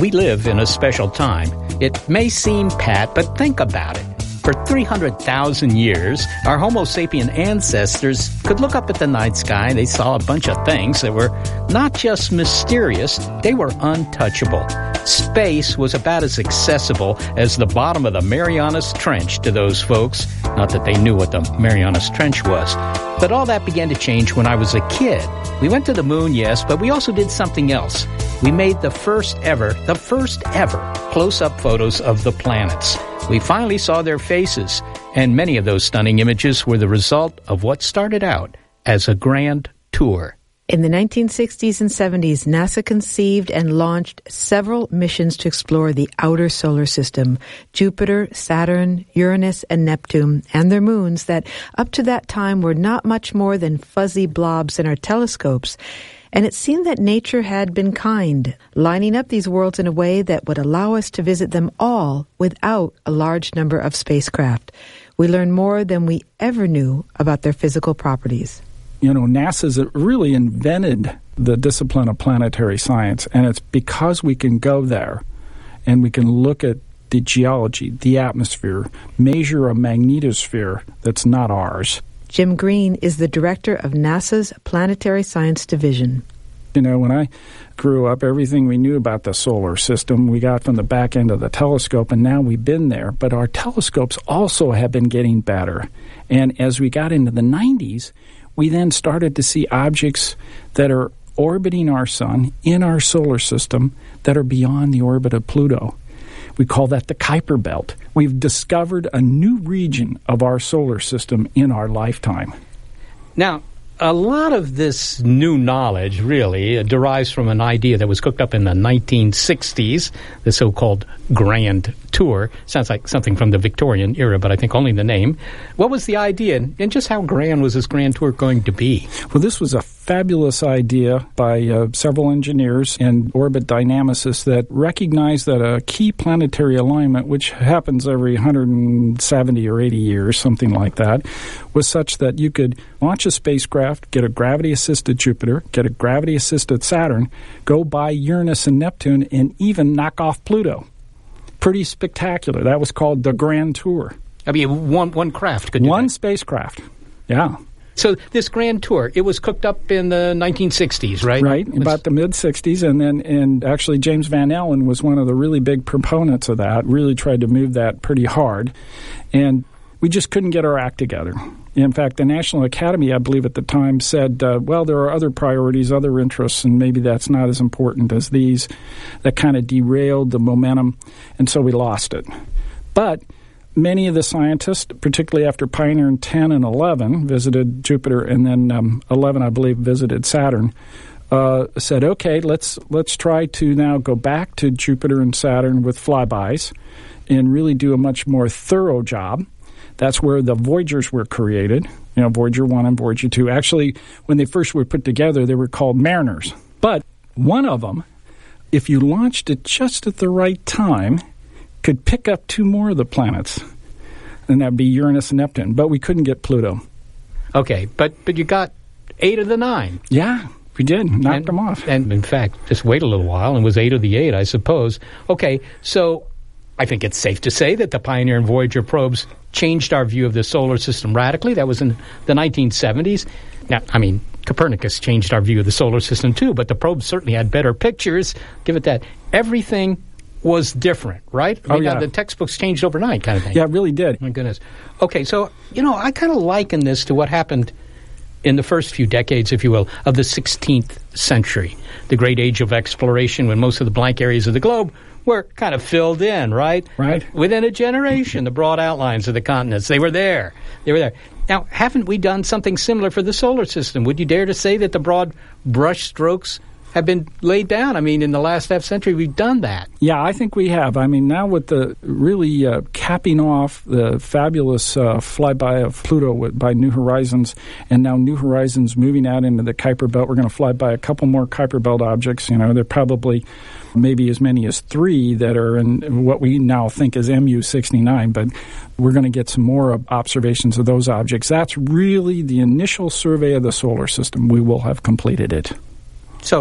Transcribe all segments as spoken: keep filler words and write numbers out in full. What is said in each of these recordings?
We live in a special time. It may seem pat, but think about it. For three hundred thousand years, our Homo sapien ancestors could look up at the night sky and they saw a bunch of things that were not just mysterious, they were untouchable. Space was about as accessible as the bottom of the Marianas Trench to those folks. Not that they knew what the Marianas Trench was. But all that began to change when I was a kid. We went to the moon, yes, but we also did something else. We made the first ever, the first ever close-up photos of the planets. We finally saw their faces, and many of those stunning images were the result of what started out as a grand tour. In the nineteen sixties and seventies, NASA conceived and launched several missions to explore the outer solar system, Jupiter, Saturn, Uranus, and Neptune, and their moons that up to that time were not much more than fuzzy blobs in our telescopes. And it seemed that nature had been kind, lining up these worlds in a way that would allow us to visit them all without a large number of spacecraft. We learned more than we ever knew about their physical properties. You know, NASA's really invented the discipline of planetary science, and it's because we can go there and we can look at the geology, the atmosphere, measure a magnetosphere that's not ours. Jim Green is the director of NASA's Planetary Science Division. You know, when I grew up, everything we knew about the solar system we got from the back end of the telescope, and now we've been there. But our telescopes also have been getting better. And as we got into the nineties, we then started to see objects that are orbiting our sun in our solar system that are beyond the orbit of Pluto. We call that the Kuiper Belt. We've discovered a new region of our solar system in our lifetime. Now, a lot of this new knowledge really uh, derives from an idea that was cooked up in the nineteen sixties, the so-called Grand Tour. Sounds like something from the Victorian era, but I think only the name. What was the idea, and just how grand was this Grand Tour going to be? Well, this was a fabulous idea by uh, several engineers and orbit dynamicists that recognized that a key planetary alignment, which happens every one hundred seventy or eighty years, something like that, was such that you could launch a spacecraft, get a gravity-assisted Jupiter, get a gravity-assisted Saturn, go by Uranus and Neptune, and even knock off Pluto. Pretty spectacular. That was called the Grand Tour. I mean, one one craft could do One that. spacecraft, yeah. So this Grand Tour, it was cooked up in the nineteen sixties, right? Right, about the mid-sixties, and then and actually James Van Allen was one of the really big proponents of that, really tried to move that pretty hard, and we just couldn't get our act together. In fact, the National Academy, I believe at the time, said, uh, well, there are other priorities, other interests, and maybe that's not as important as these. That kind of derailed the momentum, and so we lost it. But many of the scientists, particularly after Pioneer ten and eleven, visited Jupiter, and then um, eleven, I believe, visited Saturn, uh, said, okay, let's let's try to now go back to Jupiter and Saturn with flybys and really do a much more thorough job. That's where the Voyagers were created, you know, Voyager one and Voyager two. Actually, when they first were put together, they were called Mariners. But one of them, if you launched it just at the right time, could pick up two more of the planets, and that would be Uranus and Neptune. But we couldn't get Pluto. Okay, but but you got eight of the nine. Yeah, we did. Knocked and, them off. And, in fact, just wait a little while and was eight of the eight, I suppose. Okay, so I think it's safe to say that the Pioneer and Voyager probes changed our view of the solar system radically. That was in the nineteen seventies. Now, I mean, Copernicus changed our view of the solar system too, but the probes certainly had better pictures. Give it that. Everything was different, right? I mean, oh, yeah. The textbooks changed overnight kind of thing. Yeah, it really did. My goodness. Okay, so, you know, I kind of liken this to what happened in the first few decades, if you will, of the sixteenth century, the great age of exploration when most of the blank areas of the globe were kind of filled in, right? Right. Within a generation, the broad outlines of the continents, they were there. They were there. Now, haven't we done something similar for the solar system? Would you dare to say that the broad brush strokes have been laid down? I mean, in the last half century, we've done that. Yeah, I think we have. I mean, now with the really uh, capping off the fabulous uh, flyby of Pluto with, by New Horizons, and now New Horizons moving out into the Kuiper Belt, we're going to fly by a couple more Kuiper Belt objects. You know, they're probably maybe as many as three that are in what we now think is M U sixty-nine, but we're going to get some more observations of those objects. That's really the initial survey of the solar system. We will have completed it. So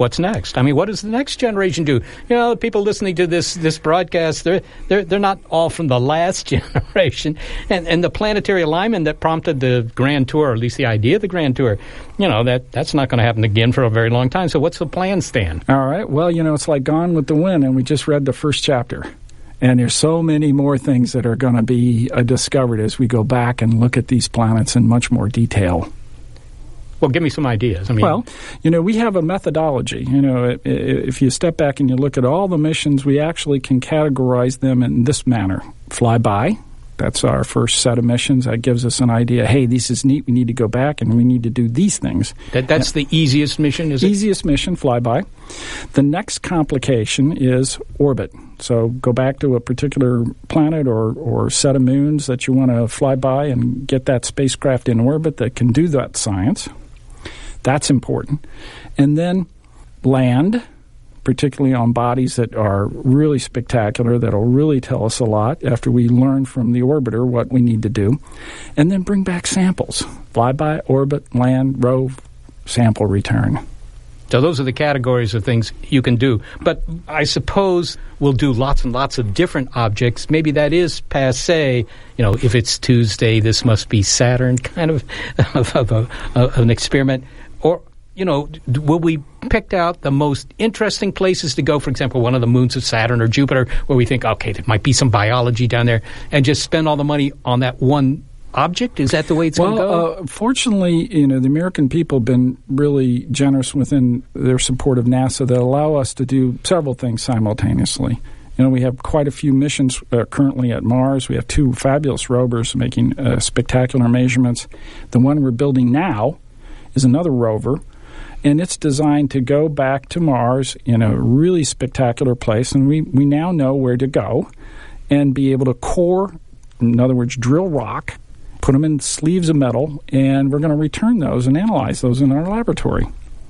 what's next? I mean, what does the next generation do? You know, the people listening to this this broadcast, they're they're they're not all from the last generation. And and the planetary alignment that prompted the Grand Tour, or at least the idea of the Grand Tour, you know, that that's not going to happen again for a very long time. So what's the plan, Stan? All right. Well, you know, it's like Gone with the Wind, and we just read the first chapter. And there's so many more things that are going to be uh, discovered as we go back and look at these planets in much more detail. Well, give me some ideas. I mean, well, you know, we have a methodology. You know, if you step back and you look at all the missions, we actually can categorize them in this manner. Flyby, that's our first set of missions. That gives us an idea, hey, this is neat. We need to go back and we need to do these things. That, that's the easiest mission, is it? Easiest mission, flyby. The next complication is orbit. So go back to a particular planet or, or set of moons that you want to fly by and get that spacecraft in orbit that can do that science. That's important. And then land, particularly on bodies that are really spectacular, that'll really tell us a lot after we learn from the orbiter what we need to do. And then bring back samples. Flyby, orbit, land, rove, sample return. So those are the categories of things you can do. But I suppose we'll do lots and lots of different objects. Maybe that is passé. You know, if it's Tuesday, this must be Saturn, kind of, of, of, a, of an experiment. Or, you know, will we pick out the most interesting places to go, for example, one of the moons of Saturn or Jupiter, where we think, okay, there might be some biology down there, and just spend all the money on that one object? Is that the way it's well, going to go? Uh, fortunately, you know, the American people have been really generous within their support of NASA that allow us to do several things simultaneously. You know, we have quite a few missions uh, currently at Mars. We have two fabulous rovers making uh, spectacular measurements. The one we're building now is another rover, and it's designed to go back to Mars in a really spectacular place, and we, we now know where to go and be able to core, in other words, drill rock, put them in sleeves of metal, and we're going to return those and analyze those in our laboratory.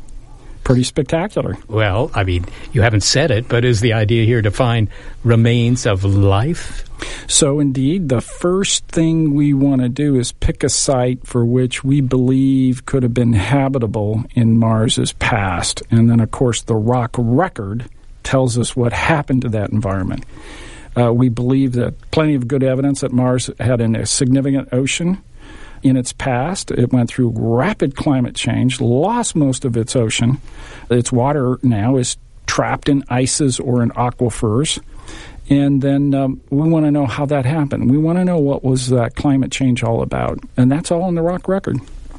Pretty spectacular. Well, I mean, you haven't said it, but is the idea here to find remains of life? So, indeed, the first thing we want to do is pick a site for which we believe could have been habitable in Mars's past. And then, of course, the rock record tells us what happened to that environment. Uh, we believe that plenty of good evidence that Mars had an, a significant ocean in its past. It went through rapid climate change, lost most of its ocean. Its water now is trapped in ices or in aquifers. And then um, we want to know how that happened. We want to know what was that climate change all about. And that's all in the rock record.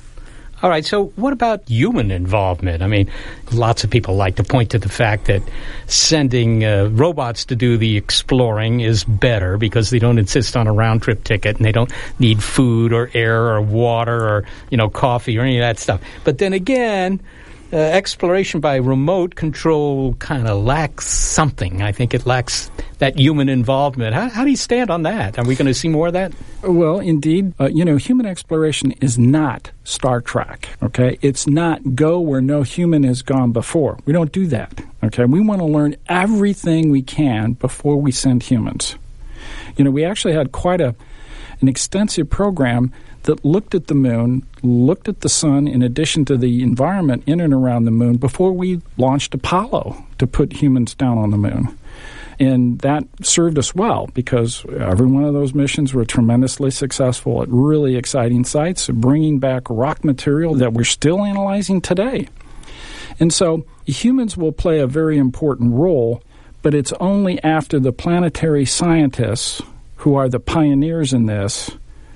All right, so what about human involvement? I mean, lots of people like to point to the fact that sending uh, robots to do the exploring is better because they don't insist on a round-trip ticket and they don't need food or air or water or, you know, coffee or any of that stuff. But then again, uh, exploration by remote control kind of lacks something. I think it lacks that human involvement. How, how do you stand on that? Are we going to see more of that? Well, indeed. Uh, you know, human exploration is not Star Trek, okay? It's not go where no human has gone before. We don't do that, okay? We want to learn everything we can before we send humans. You know, we actually had quite a an extensive program that looked at the moon, looked at the sun in addition to the environment in and around the moon before we launched Apollo to put humans down on the moon. And that served us well because every one of those missions were tremendously successful at really exciting sites, bringing back rock material that we're still analyzing today. And so humans will play a very important role, but it's only after the planetary scientists, who are the pioneers in this,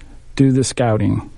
do the scouting.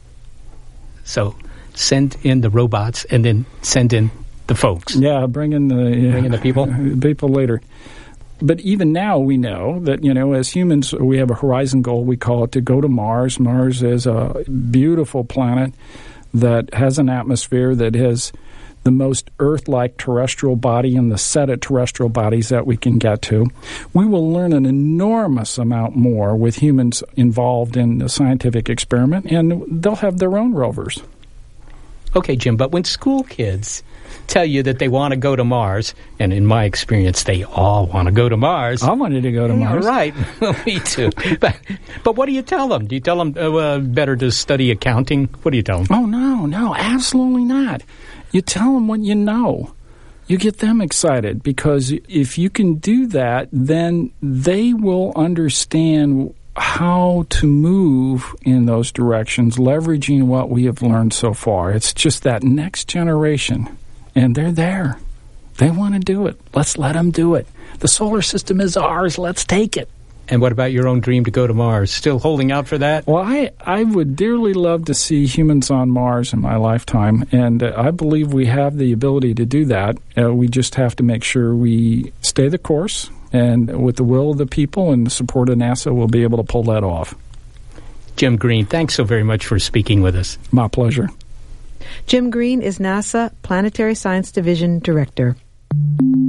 So send in the robots and then send in the folks. Yeah, bring in the, yeah, bring in the people? people later. But even now we know that, you know, as humans, we have a horizon goal, we call it, to go to Mars. Mars is a beautiful planet that has an atmosphere that has the most Earth-like terrestrial body in the set of terrestrial bodies that we can get to. We will learn an enormous amount more with humans involved in the scientific experiment, and they'll have their own rovers. Okay, Jim, but when school kids tell you that they want to go to Mars, and in my experience, they all want to go to Mars. I wanted to go to yeah, Mars. Right. Me too. But, but what do you tell them? Do you tell them uh, better to study accounting? What do you tell them? Oh, no, no, absolutely not. You tell them what you know. you get them excited, because if you can do that, then they will understand how to move in those directions, leveraging what we have learned so far. It's just that next generation, and they're there. They want to do it. Let's let them do it. The solar system is ours. Let's take it. And what about your own dream to go to Mars? Still holding out for that? Well, I, I would dearly love to see humans on Mars in my lifetime, and uh, I believe we have the ability to do that. Uh, we just have to make sure we stay the course, and with the will of the people and the support of NASA, we'll be able to pull that off. Jim Green, thanks so very much for speaking with us. My pleasure. Jim Green is NASA Planetary Science Division Director.